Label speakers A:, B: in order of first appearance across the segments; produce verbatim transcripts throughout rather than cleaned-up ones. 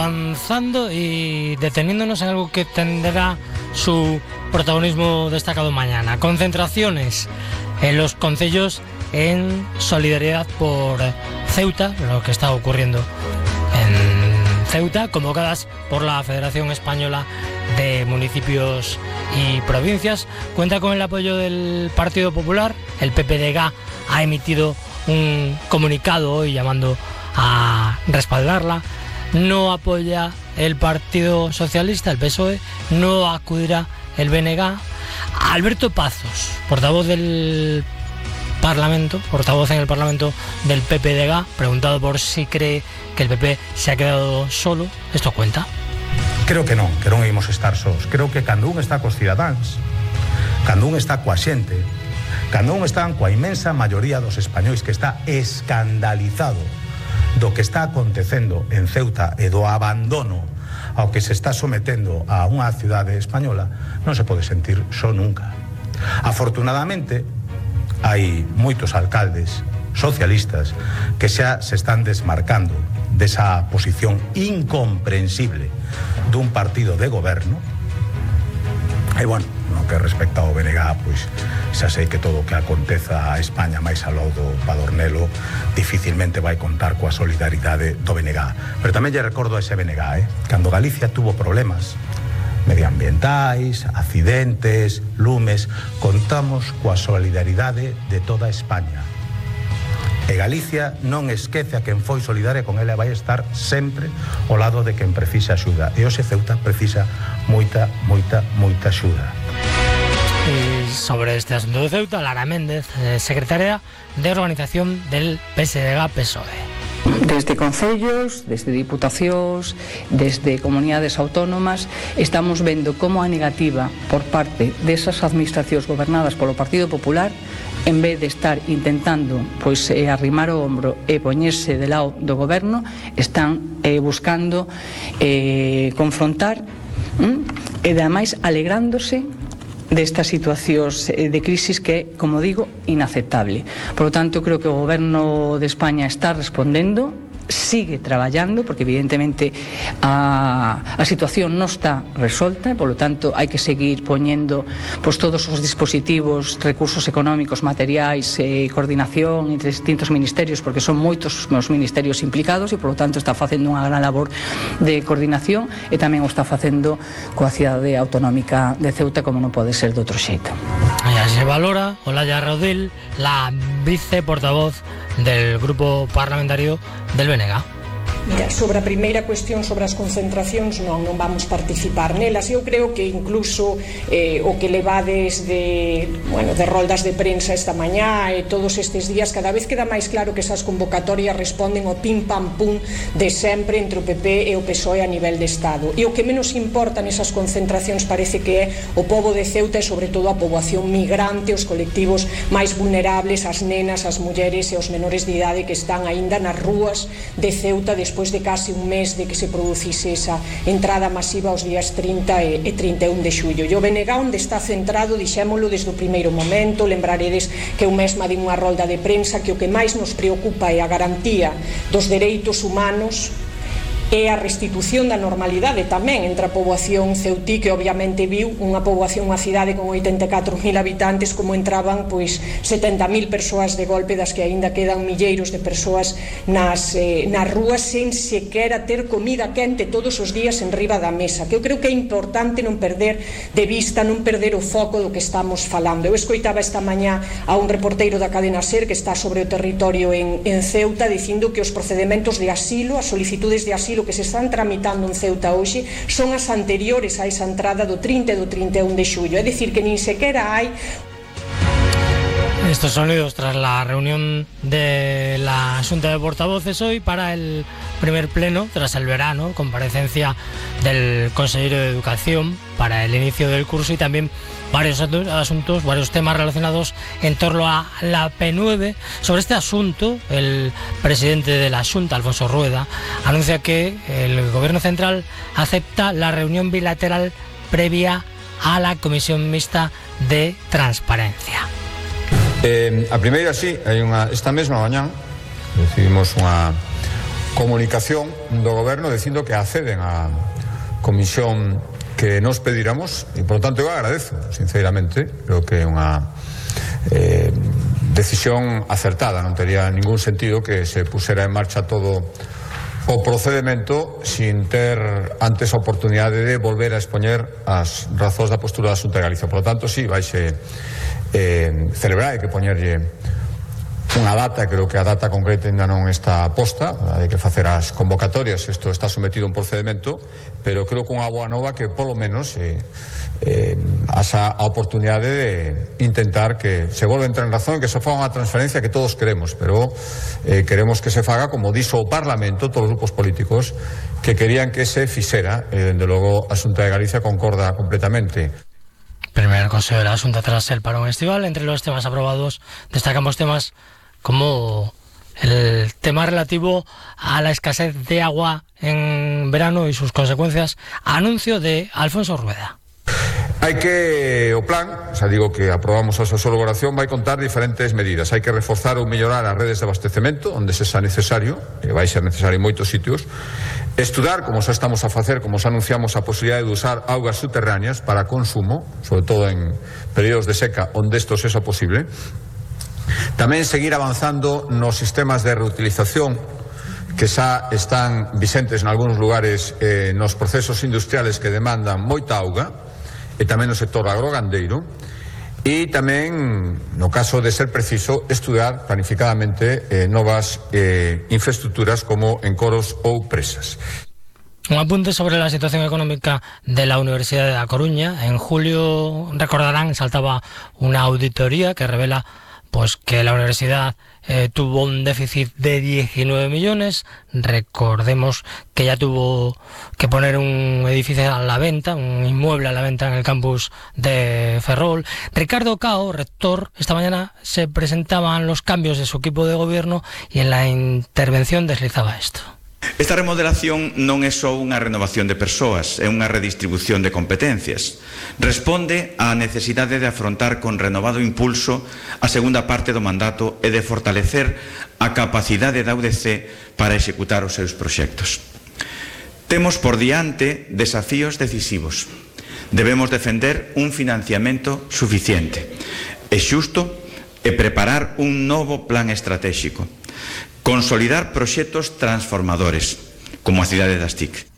A: Avanzando y deteniéndonos en algo que tendrá su protagonismo destacado mañana. Concentraciones en los concellos en solidaridad por Ceuta, lo que está ocurriendo en Ceuta, convocadas por la Federación Española de Municipios y Provincias. Cuenta con el apoyo del Partido Popular. El P P D G ha emitido un comunicado hoy llamando a respaldarla. No apoya el Partido Socialista, el P S O E, no acudirá el B N G. Alberto Pazos, portavoz del Parlamento, portavoz en el Parlamento del P P D G, preguntado por si cree que el P P se ha quedado solo, esto cuenta.
B: Creo que non, que non ímos estar sós. Creo que cando un está cos cidadáns, cando un está coa xente, cando un está coa inmensa maioría dos españois que está escandalizado do que está acontecendo en Ceuta e do abandono ao que se está sometendo a unha cidade española, non se pode sentir só nunca. Afortunadamente, hai moitos alcaldes socialistas que xa se están desmarcando desa posición incomprensible dun partido de goberno. E, bueno, no que respecta ao B N G, pois xa sei que todo o que aconteza a España máis ao lado do Padornelo dificilmente vai contar coa solidaridade do B N G. Pero tamén lle recordo a ese B N G, eh? Cando Galicia tuvo problemas medioambientais, accidentes, lumes, contamos coa solidaridade de toda España. E Galicia non esquece a quen foi solidaria con ela, vai estar sempre ao lado de quen precisa axuda. E hoxe Ceuta precisa moita, moita, moita axuda.
A: Y sobre este asunto de Ceuta, Lara Méndez, secretaria de Organización del P S D G P S O E.
C: Desde concellos, desde diputacións, desde comunidades autónomas, estamos vendo como a negativa por parte desas administracións gobernadas polo Partido Popular, en vez de estar intentando pois eh, arrimar o hombro e poñerse de lado do goberno, están eh, buscando eh, confrontar hm? e ademais alegrándose destas situacións de crisis que é, como digo, inaceptable. Por lo tanto, creo que o goberno de España está respondendo, sigue traballando, porque evidentemente a, a situación non está resolta, por lo tanto hai que seguir poñendo pois, todos os dispositivos, recursos económicos, materiais, eh, coordinación entre distintos ministerios, porque son moitos os ministerios implicados e por lo tanto está facendo unha gran labor de coordinación e tamén o está facendo coa cidade autonómica de Ceuta, como non pode ser de outro xeito.
A: Allá se valora Olaya Rodil, la viceportavoz del grupo parlamentario del B N G.
D: Mira, sobre a primeira cuestión sobre as concentracións non, non vamos participar nelas. Eu creo que incluso eh, o que levades de, bueno, de roldas de prensa esta mañá e todos estes días, cada vez queda máis claro que esas convocatorias responden ao pim pam pum de sempre entre o P P e o P S O E a nivel de Estado. E o que menos importa nesas concentracións parece que é o pobo de Ceuta e sobre todo a poboación migrante, os colectivos máis vulnerables, as nenas, as mulleres e os menores de idade que están aínda nas rúas de Ceuta despois despois de casi un mes de que se producise esa entrada masiva os días trinta e trinta e un de xullo. E o B N G onde está centrado, dixémolo desde o primeiro momento, lembraredes que eu mesma din unha rolda de prensa que o que máis nos preocupa é a garantía dos dereitos humanos e a restitución da normalidade tamén entre a poboación ceutí, que obviamente viu unha poboación, unha cidade con oitenta e catro mil habitantes, como entraban pois setenta mil persoas de golpe, das que aínda quedan milleiros de persoas nas, eh, nas rúas sen sequera ter comida quente todos os días en riba da mesa, que eu creo que é importante non perder de vista, non perder o foco do que estamos falando. Eu escoitaba esta mañá a un reporteiro da cadena SER que está sobre o territorio en, en Ceuta dicindo que os procedementos de asilo, as solicitudes de asilo que se están tramitando en Ceuta hoxe son as anteriores a esa entrada do trinta e do trinta e un de xullo, é dicir que nin sequera hai.
A: Estos sonidos tras la reunión de la Xunta de Portavoces hoy para el primer pleno tras el verano, comparecencia del consejero de Educación para el inicio del curso y también varios asuntos, varios temas relacionados en torno a la P nueve. Sobre este asunto, el presidente de la Xunta, Alfonso Rueda, anuncia que el Gobierno Central acepta la reunión bilateral previa a la Comisión Mixta de Transparencia.
E: Eh, a primeira sí, hai unha, esta mesma mañá recibimos unha, comunicación do Goberno dicindo que acceden á comisión que nos pediramos e, por tanto, eu agradezo, sinceramente, creo que é unha eh, decisión acertada, non tería ningún sentido que se pusera en marcha todo o procedimento sin ter antes a oportunidade de volver a expoñer as razóns da postura da Xunta de Galicia. Por lo tanto, sí, vaise eh, celebrar, hai que poñerlle unha data, creo que a data concreta ainda non está posta, hai que facer as convocatorias, isto está sometido a un procedimento, pero creo que unha boa nova que polo menos eh, eh, asa a oportunidade de intentar que se volva a entrar en razón, que se faga unha transferencia que todos queremos, pero eh, queremos que se faga como dixo o Parlamento, todos os grupos políticos que querían que se fixera, e dende logo a Xunta de Galicia concorda completamente.
A: Primer Consejo de la Xunta tras el parón estival. Entre los temas aprobados destacamos temas como el tema relativo a la escasez de agua en verano y sus consecuencias. Anuncio de Alfonso Rueda.
E: Hai que, o plan, xa digo que aprobamos a súa elaboración, vai contar diferentes medidas. Hai que reforzar ou mellorar as redes de abastecemento onde se xa necesario, e vai ser necesario en moitos sitios. Estudar, como xa estamos a facer, como xa anunciamos, a posibilidade de usar augas subterráneas para consumo, sobre todo en períodos de seca onde isto sexa posible. Tamén seguir avanzando nos sistemas de reutilización que xa están vixentes en algúns lugares eh, nos procesos industriales que demandan moita auga, e tamén no sector agrogandeiro, e tamén, no caso de ser preciso, estudar planificadamente eh, novas eh, infraestructuras como encoros ou presas.
A: Un apunte sobre la situación económica de la Universidad de A Coruña. En julio, recordarán, saltaba una auditoría que revela pues que la universidad eh, tuvo un déficit de diecinueve millones. Recordemos que ya tuvo que poner un edificio a la venta, un inmueble a la venta en el campus de Ferrol. Ricardo Cao, rector, esta mañana se presentaban los cambios de su equipo de gobierno y en la intervención deslizaba esto.
F: Esta remodelación non é só unha renovación de persoas, é unha redistribución de competencias. Responde á necesidade de afrontar con renovado impulso a segunda parte do mandato e de fortalecer a capacidade da U D C para executar os seus proxectos. Temos por diante desafíos decisivos. Debemos defender un financiamento suficiente e xusto e preparar un novo plan estratégico. Consolidar proxectos transformadores, como a cidade das T I C.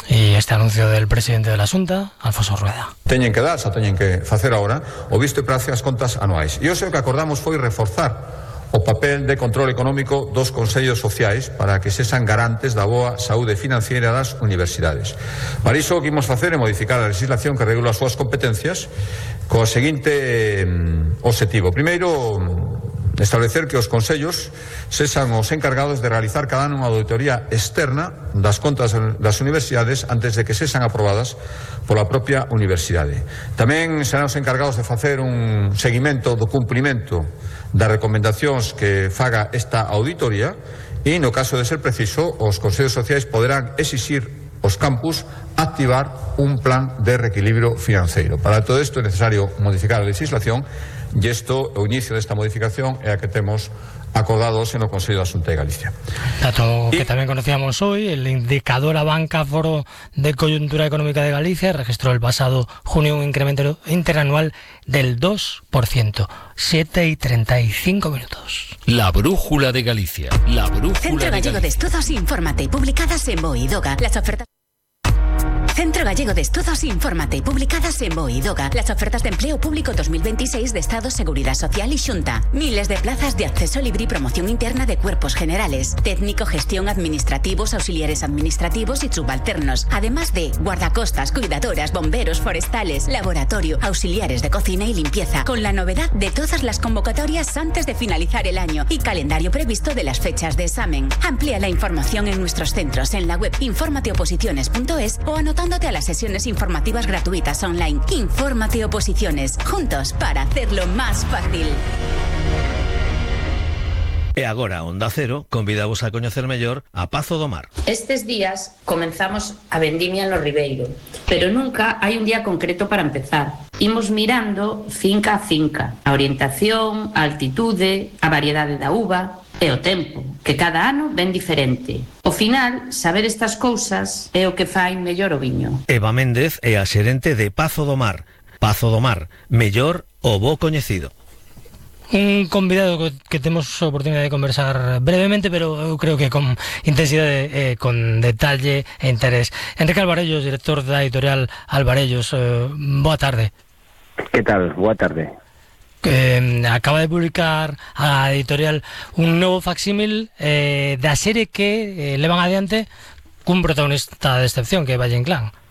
A: Y este anuncio del presidente de la Xunta, Alfonso Rueda.
E: Teñen que dar, xa teñen que facer agora o visto e praxe as contas anuais. E hoxe o que acordamos foi reforzar o papel de control económico dos consellos sociais para que sexan garantes da boa saúde financiera das universidades. Para iso o que imos facer é modificar a legislación que regula as súas competencias co seguinte eh, objetivo. Primeiro, establecer que os consellos sexan os encargados de realizar cada ano unha auditoría externa das contas das universidades antes de que sexan aprobadas pola propia universidade. Tamén serán os encargados de facer un seguimento do cumprimento das recomendacións que faga esta auditoría e, no caso de ser preciso, os consellos sociais poderán exixir os campus activar un plan de reequilibrio financeiro. Para todo isto é necesario modificar a legislación e isto, o inicio desta modificación é a que temos acordado hoxe no Consello da Xunta de Galicia.
A: Dato
E: y...
A: que tamén conocíamos hoy, el indicador Abanca Foro de Coyuntura Económica de Galicia registró el pasado junio un incremento interanual del dos por ciento, siete y treinta y cinco minutos.
G: La brújula de Galicia. La brújula
H: Centro
G: de
H: Gallego de Estudos, infórmate, publicadas en Boidoga. Las ofertas... Centro Gallego de Estudos, infórmate, publicadas en Boidoga. Las ofertas de empleo público dos mil veintiséis de Estado, Seguridad Social y Xunta. Miles de plazas de acceso libre y promoción interna de cuerpos generales, técnico, gestión, administrativos, auxiliares administrativos y subalternos. Además de guardacostas, cuidadoras, bomberos, forestales, laboratorio, auxiliares de cocina y limpieza. Con la novedad de todas las convocatorias antes de finalizar el año y calendario previsto de las fechas de examen. Amplía la información en nuestros centros en la web infórmate oposiciones punto es o anotando a las sesiones informativas gratuitas online. Infórmate Oposiciones, juntos para hacerlo más fácil.
I: E agora Onda Cero convidamos a coñecer mellor a Pazo do Mar.
J: Estes días comenzamos a vendimia no Ribeiro, pero nunca hai un día concreto para empezar. Imos mirando finca a finca, a orientación, a altitude, a variedade da uva e o tempo, que cada ano ven diferente. Ao final, saber estas cousas é o que fai mellor o viño.
I: Eva Méndez é a xerente de Pazo do Mar. Pazo do Mar, mellor o bo coñecido.
A: Un convidado que temos a oportunidade de conversar brevemente, pero eu creo que con intensidade, eh, con detalle e interés. Enrique Alvarellos, director da editorial Alvarellos, eh, boa tarde.
K: Que tal? Boa tarde.
A: Que acaba de publicar a editorial un novo facsímil eh, da serie que eh, levan adiante cun protagonista de excepción, que é Valle Inclán.